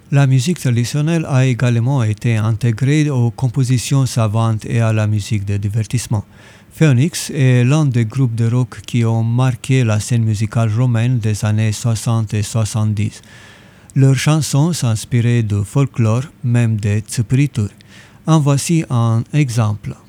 La musique traditionnelle a également été intégrée aux compositions savantes et à la musique de divertissement. Phoenix est l'un des groupes de rock qui ont marqué la scène musicale romaine des années 60 et 70. Leurs chansons s'inspiraient du folklore, même des tsiprituri. En voici un exemple.